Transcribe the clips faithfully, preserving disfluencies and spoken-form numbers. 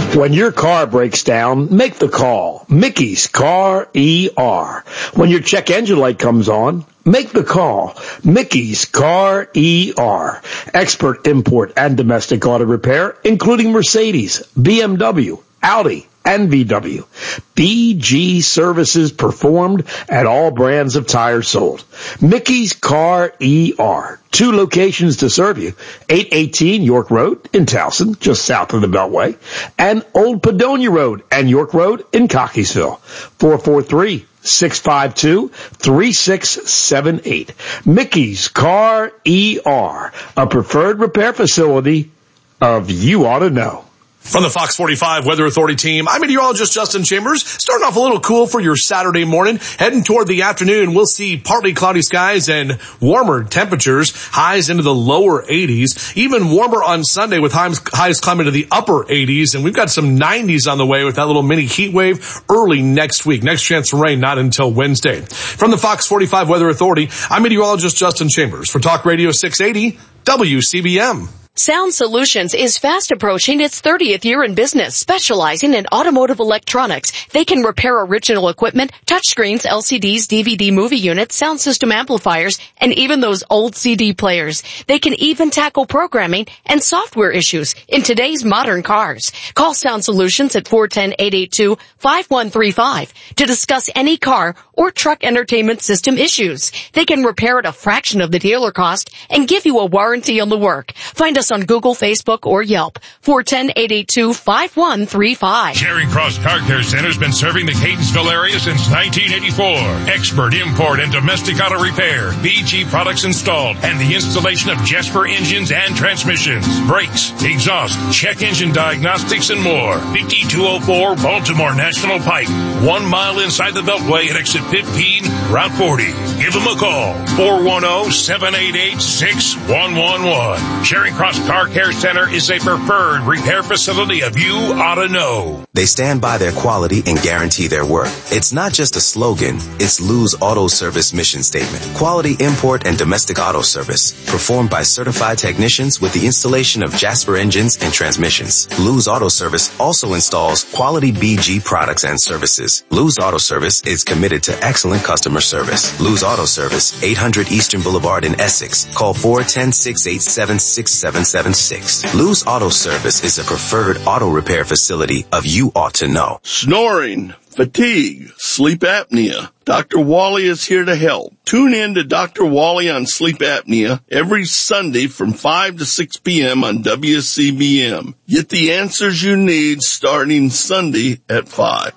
When your car breaks down, make the call. Mickey's Car E R. When your check engine light comes on, make the call. Mickey's Car E R. Expert import and domestic auto repair, including Mercedes, B M W, Audi, and V W. B G services performed at all brands of tires sold. Mickey's Car E R. Two locations to serve you. eight eighteen York Road in Towson, just south of the Beltway, and Old Padonia Road and York Road in Cockeysville. four four three, six five two, three six seven eight. Mickey's Car E R, a preferred repair facility of You Ought to Know. From the Fox forty-five Weather Authority team, I'm meteorologist Justin Chambers. Starting off a little cool for your Saturday morning. Heading toward the afternoon, we'll see partly cloudy skies and warmer temperatures. Highs into the lower eighties. Even warmer on Sunday with highs, highs climbing to the upper eighties. And we've got some nineties on the way with that little mini heat wave early next week. Next chance for rain not until Wednesday. From the Fox forty-five Weather Authority, I'm meteorologist Justin Chambers for Talk Radio six eighty W C B M. Sound Solutions is fast approaching its thirtieth year in business, specializing in automotive electronics. They can repair original equipment, touchscreens, L C Ds, D V D movie units, sound system amplifiers, and even those old C D players. They can even tackle programming and software issues in today's modern cars. Call Sound Solutions at four one zero, eight eight two, five one three five to discuss any car or truck entertainment system issues. They can repair at a fraction of the dealer cost and give you a warranty on the work. Find us on Google, Facebook, or Yelp. four one zero, eight eight two, five one three five. Charing Cross Car Care Center has been serving the Catonsville area since nineteen eighty-four. Expert import and domestic auto repair, B G products installed, and the installation of Jasper engines and transmissions, brakes, exhaust, check engine diagnostics, and more. fifty-two oh four Baltimore National Pike, one mile inside the Beltway at exit fifteen, Route forty. Give them a call, four one zero, seven eight eight, six one one one. Charing Cross Car Care Center is a preferred repair facility of You Ought to Know. They stand by their quality and guarantee their work. It's not just a slogan, it's Lou's Auto Service mission statement. Quality import and domestic auto service, performed by certified technicians with the installation of Jasper engines and transmissions. Lou's Auto Service also installs quality B G products and services. Lou's Auto Service is committed to excellent customer service. Lou's Auto Service, eight hundred Eastern Boulevard in Essex. Call four one zero, six eight seven, six seven seven six. Lou's Auto Service is a preferred auto repair facility of You Ought to Know. Snoring, fatigue, sleep apnea. Doctor Wally is here to help. Tune in to Doctor Wally on sleep apnea every Sunday from five to six p.m. on W C B M. Get the answers you need starting Sunday at five.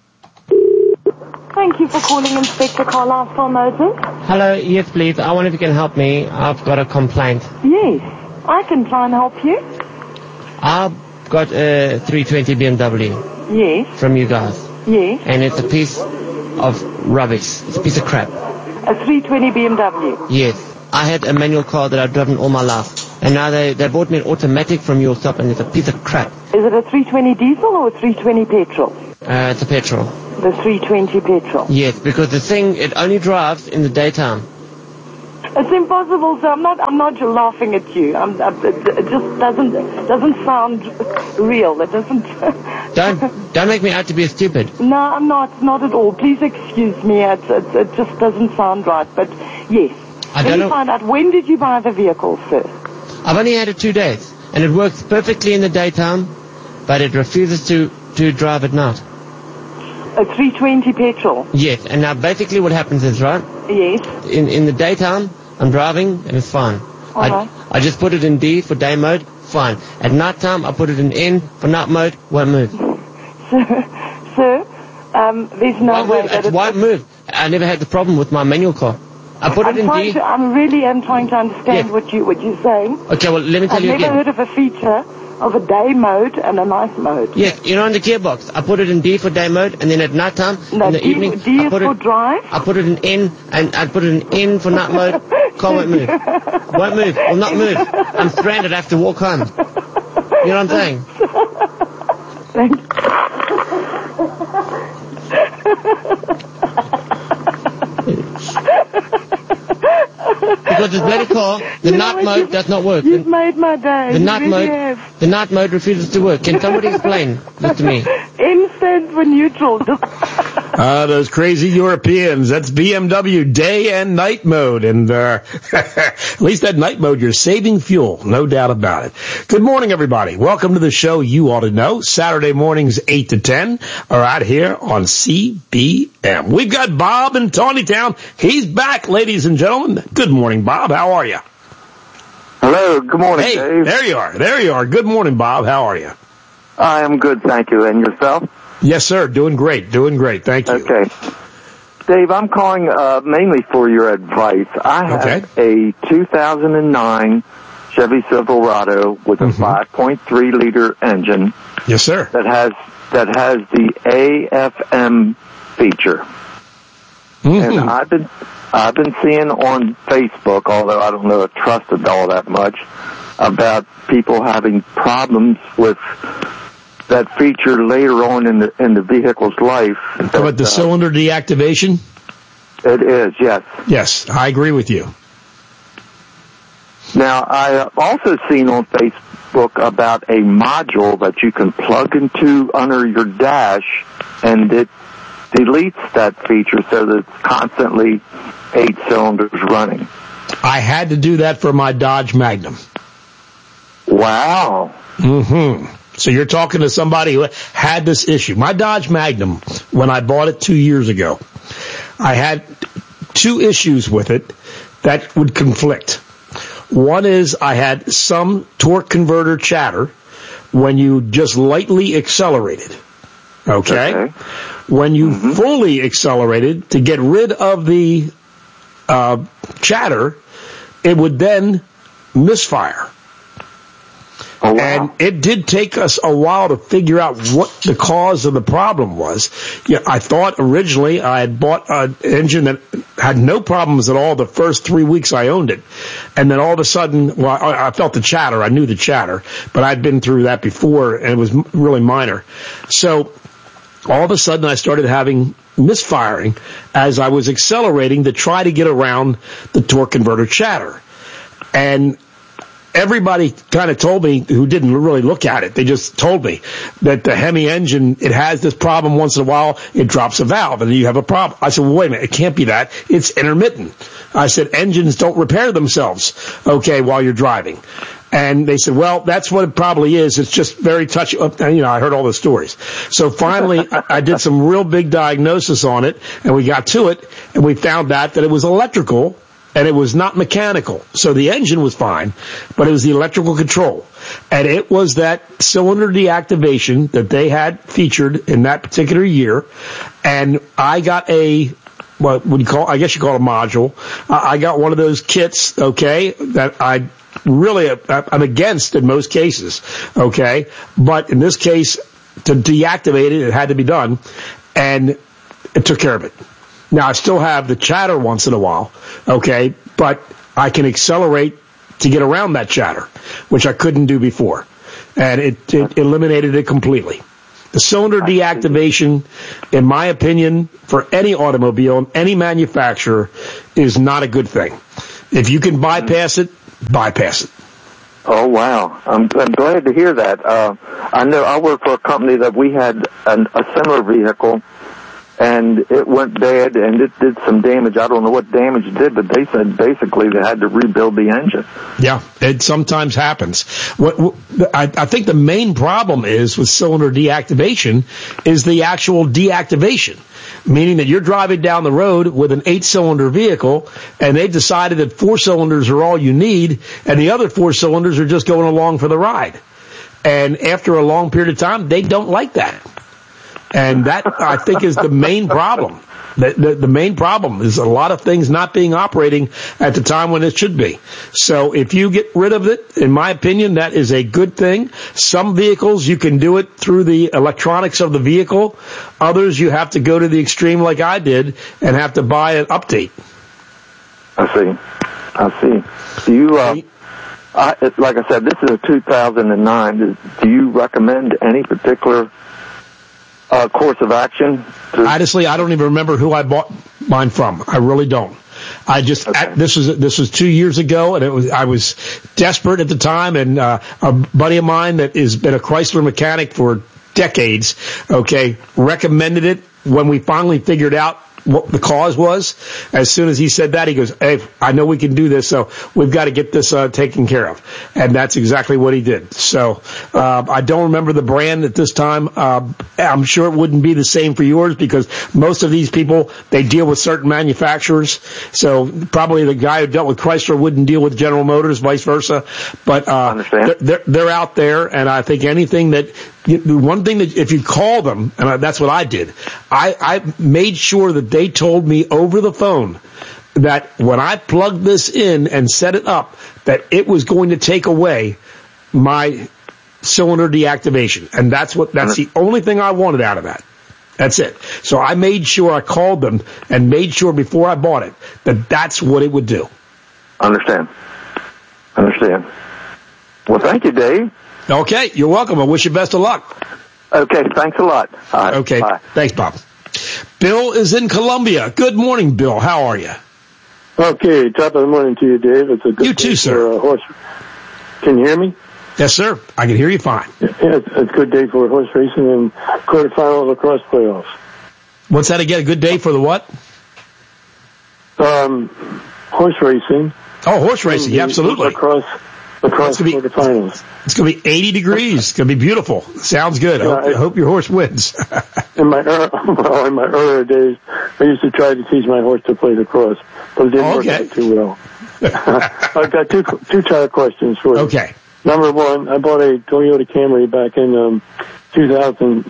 Thank you for calling Inspector Carlisle for Motors. Hello, yes please. I wonder if you can help me. I've got a complaint. Yes, I can try and help you. I've got a three twenty B M W. Yes. From you guys. Yes. And it's a piece of rubbish. It's a piece of crap. A three twenty B M W? Yes. I had a manual car that I've driven all my life. And now they, they bought me an automatic from your shop and it's a piece of crap. Is it a three twenty diesel or a three twenty petrol? Uh, it's a petrol. The three twenty petrol? Yes, because the thing, it only drives in the daytime. It's impossible, sir. I'm not, I'm not laughing at you. I'm, I, it just doesn't, doesn't sound real. It doesn't. Don't, don't make me out to be a stupid. No, I'm not, not at all. Please excuse me. It, it, it just doesn't sound right. But yes. I Let don't me know. find out, when did you buy the vehicle, sir? I've only had it two days, and it works perfectly in the daytime, but it refuses to, to drive at night. A three twenty petrol? Yes, and now basically what happens is, right? Yes. In in the daytime, I'm driving, and it's fine. All I, right. I just put it in D for day mode, fine. At night time, I put it in N for night mode, won't move. Sir, sir, um, there's no Won't way move, that it won't move. I never had the problem with my manual car. I put I'm it in trying D. to, I'm really am trying to understand Yeah. what you what you're saying. Okay, well, let me tell I've you never again. heard of a feature of a day mode and a night mode. Yes, you know, in the gearbox, I put it in D for day mode, and then at night time, No, in the D, evening, D I is put for it, drive. I put it in N, and I put it in N for night mode. Car won't move. Won't move. Will not move. I'm stranded. I have to walk home. You know what I'm saying? Thank Because this bloody car, the You know night what, mode you've- does not work. You've made my day. The You night really mode, have. the night mode refuses to work. Can somebody explain this to me? Instant for neutral. Just Ah, those crazy Europeans. That's B M W day and night mode. And, uh, at least that night mode, you're saving fuel. No doubt about it. Good morning, everybody. Welcome to the show you ought to know. Saturday mornings, eight to ten, are out here on C B M. We've got Bob in Tawnytown. He's back, ladies and gentlemen. Good morning, Bob. How are you? Hello, good morning, Hey, Dave. there you are. There you are. Good morning, Bob. How are you? I am good, thank you. And yourself? Yes, sir. Doing great. Doing great. Thank you. Okay. Dave, I'm calling uh, mainly for your advice. I have Okay. a two thousand nine Chevy Silverado with a Mhm. five point three liter engine Yes, sir. that has that has the A F M feature. Mhm. And I've been I've been seeing on Facebook, although I don't know if I trust it all that much, about people having problems with that feature later on in the in the vehicle's life. How about the Uh, cylinder deactivation? It is, yes. Yes, I agree with you. Now, I have also seen on Facebook about a module that you can plug into under your dash, and it deletes that feature so that it's constantly eight cylinders running. I had to do that for my Dodge Magnum. Wow. Mm-hmm. So you're talking to somebody who had this issue. My Dodge Magnum, when I bought it two years ago, I had two issues with it that would conflict. One is I had some torque converter chatter when you just lightly accelerated. Okay? Okay. When you fully accelerated to get rid of the uh, chatter, it would then misfire. Oh, wow. And it did take us a while to figure out what the cause of the problem was. Yeah, I thought originally I had bought an engine that had no problems at all the first three weeks I owned it. And then all of a sudden, well, I, I felt the chatter. I knew the chatter, but I'd been through that before, and it was m- really minor. So all of a sudden I started having misfiring as I was accelerating to try to get around the torque converter chatter. And everybody kind of told me, who didn't really look at it, they just told me that the Hemi engine, it has this problem once in a while, it drops a valve and you have a problem. I said, well, wait a minute, it can't be that. It's intermittent. I said, engines don't repair themselves, okay, while you're driving. And they said, well, that's what it probably is. It's just very touchy. You know, I heard all the stories. So finally, I did some real big diagnosis on it, and we got to it, and we found out that it was electrical, and it was not mechanical. So the engine was fine, but it was the electrical control. And it was that cylinder deactivation that they had featured in that particular year. And I got a, what would you call, I guess you call it a module. I got one of those kits, okay, that I really, I'm against in most cases, okay? But in this case, to deactivate it, it had to be done. And it took care of it. Now, I still have the chatter once in a while, okay, but I can accelerate to get around that chatter, which I couldn't do before. And it, it eliminated it completely. The cylinder deactivation, in my opinion, for any automobile, any manufacturer, is not a good thing. If you can bypass it, bypass it. Oh, wow. I'm, I'm glad to hear that. Uh, I know I work for a company that we had an, a similar vehicle, and it went bad, and it did some damage. I don't know what damage it did, but they said basically they had to rebuild the engine. Yeah, it sometimes happens. What, what I, I think the main problem is with cylinder deactivation is the actual deactivation, meaning that you're driving down the road with an eight-cylinder vehicle, and they've decided that four cylinders are all you need, and the other four cylinders are just going along for the ride. And after a long period of time, they don't like that. And that, I think, is the main problem. The, the, the main problem is a lot of things not being operating at the time when it should be. So if you get rid of it, in my opinion, that is a good thing. Some vehicles, you can do it through the electronics of the vehicle. Others, you have to go to the extreme like I did and have to buy an update. I see. I see. Do you, uh, I, it's, like I said, this is a two thousand nine. Do you recommend any particular Uh, course of action? Honestly, I don't even remember who I bought mine from. I really don't. I just, Okay. I, this was, this was two years ago, and it was, I was desperate at the time, and, uh, a buddy of mine that has been a Chrysler mechanic for decades, okay, recommended it when we finally figured out what the cause was. As soon as he said that, he goes, hey, I know we can do this, so we've got to get this uh, taken care of. And that's exactly what he did. So uh, I don't remember the brand at this time. Uh, I'm sure it wouldn't be the same for yours because most of these people, they deal with certain manufacturers. So probably the guy who dealt with Chrysler wouldn't deal with General Motors, vice versa. But uh, they're, they're, they're out there, and I think anything that the one thing that if you call them, and that's what I did, I, I made sure that they told me over the phone that when I plugged this in and set it up, that it was going to take away my cylinder deactivation. And that's what, that's the only thing I wanted out of that. That's it. So I made sure I called them and made sure before I bought it that that's what it would do. Understand. Understand. Well, thank you, Dave. Okay, you're welcome. I wish you best of luck. Okay, thanks a lot. All right, okay, bye. Thanks, Bob. Bill is in Columbia. Good morning, Bill. How are you? Okay, top of the morning to you, Dave. It's a good you too, day sir. For, uh, horse. Can you hear me? Yes, sir. I can hear you fine. Yeah, it's, it's a good day for horse racing and quarterfinal lacrosse playoffs. What's that again? A good day for the what? Um, horse racing. Oh, horse racing. Yeah, absolutely. Lacrosse. Across it's gonna be, quarterfinals. It's going to be eighty degrees. It's going to be beautiful. Sounds good. I, yeah, hope, I, I hope your horse wins. in my well, in my earlier days, I used to try to teach my horse to play lacrosse, but it didn't okay. work out too well. I've got two two tire questions for you. Okay. Number one, I bought a Toyota Camry back in um, two thousand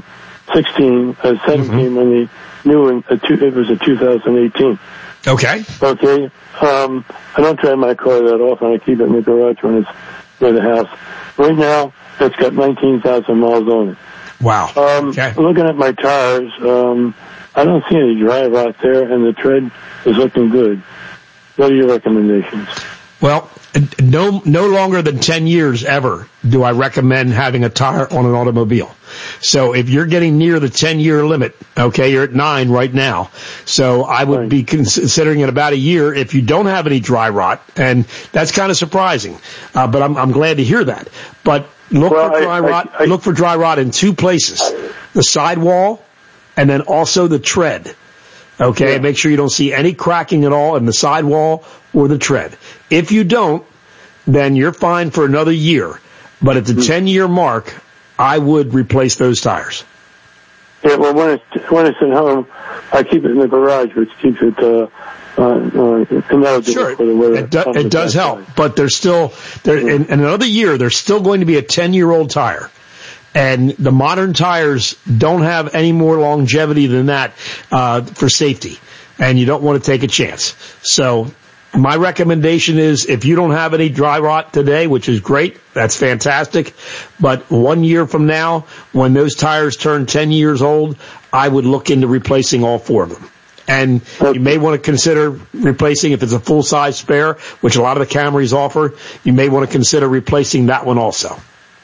sixteen, uh, seventeen mm-hmm. when the new one, uh, two, it was a two thousand eighteen. Okay. Okay. Um, I don't drive my car that often. I keep it in the garage when it's near the house. Right now, it's got nineteen thousand miles on it. Wow. Um, okay. Looking at my tires, um, I don't see any dry rot there, and the tread is looking good. What are your recommendations? Well, no, no longer than ten years ever do I recommend having a tire on an automobile. So if you're getting near the ten year limit, okay, you're at nine right now. So I would right. be considering it about a year if you don't have any dry rot. And that's kind of surprising. Uh, but I'm, I'm glad to hear that. But look well, for dry I, rot, I, I, look for dry rot in two places. The sidewall and then also the tread. Okay, yeah. Make sure you don't see any cracking at all in the sidewall or the tread. If you don't, then you're fine for another year. But at the ten-year mm-hmm. mark, I would replace those tires. Yeah, well, when it's, when it's at home, I keep it in the garage, which keeps it, uh, uh, uh and that'll do sure. it for the weather. It, do, it does help, side. But there's still, there, mm-hmm. in, in another year, there's still going to be a ten-year-old tire. And the modern tires don't have any more longevity than that, uh, for safety. And you don't want to take a chance. So my recommendation is if you don't have any dry rot today, which is great, that's fantastic. But one year from now, when those tires turn ten years old, I would look into replacing all four of them. And you may want to consider replacing, if it's a full-size spare, which a lot of the Camrys offer, you may want to consider replacing that one also.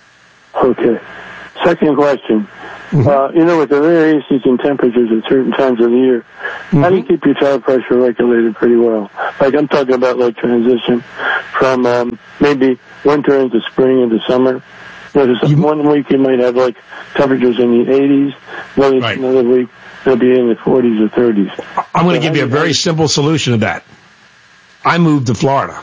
Okay. Second question. Mm-hmm. Uh, you know, with the variations in temperatures at certain times of the year, mm-hmm. how do you keep your tire pressure regulated pretty well? Like I'm talking about like transition from um, maybe winter into spring into summer. You know, you, one week you might have like temperatures in the eighties, another, right. another week they'll be in the forties or thirties. I'm going to so give you a very simple solution to that. I moved to Florida.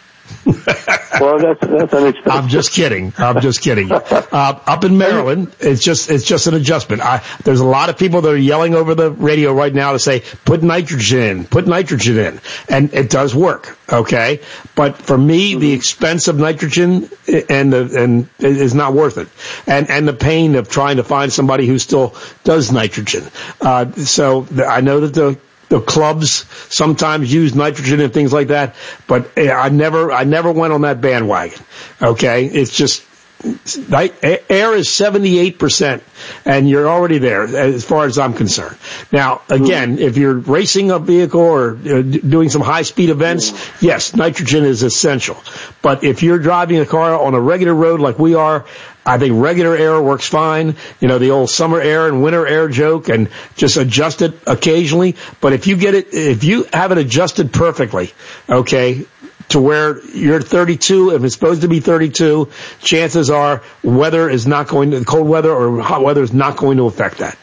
Well, that's that's unexpected. I'm just kidding. I'm just kidding. Uh, up in Maryland, it's just it's just an adjustment. I, there's a lot of people that are yelling over the radio right now to say put nitrogen in, put nitrogen in, and it does work. Okay, but for me, mm-hmm. the expense of nitrogen and the and is not worth it, and and the pain of trying to find somebody who still does nitrogen. Uh, so the, I know that the. The clubs sometimes use nitrogen and things like that, but I never, I never went on that bandwagon. Okay, it's just Right? Air is seventy-eight percent, and you're already there as far as I'm concerned. Now, again, if you're racing a vehicle or uh, doing some high-speed events, yes, nitrogen is essential. But if you're driving a car on a regular road like we are, I think regular air works fine. You know, the old summer air and winter air joke, and just adjust it occasionally. But if you get it, if you have it adjusted perfectly, okay, to where you're thirty-two, if it's supposed to be thirty-two, chances are weather is not going to, cold weather or hot weather is not going to affect that.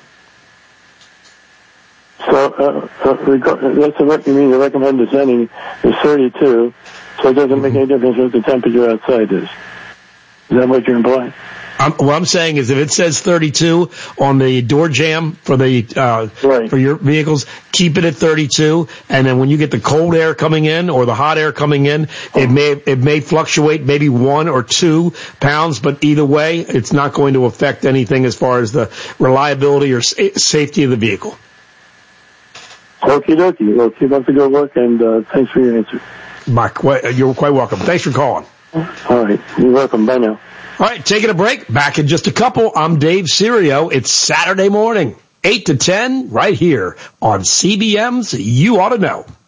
So, uh, so that's what you mean, the recommended setting is thirty-two, so it doesn't make any difference what the temperature outside is. Is that what you're implying? I'm, what I'm saying is if it says thirty-two on the door jamb for the uh right. for your vehicles, keep it at thirty-two, and then when you get the cold air coming in or the hot air coming in, oh. it may it may fluctuate maybe one or two pounds, but either way, it's not going to affect anything as far as the reliability or sa- safety of the vehicle. Okie dokie. Well, keep up the good work, and uh, thanks for your answer. Mike, you're quite welcome. Thanks for calling. All right. You're welcome. Bye now. All right, taking a break. Back in just a couple. I'm Dave Serio. It's Saturday morning, eight to ten, right here on C B M's You Ought to Know.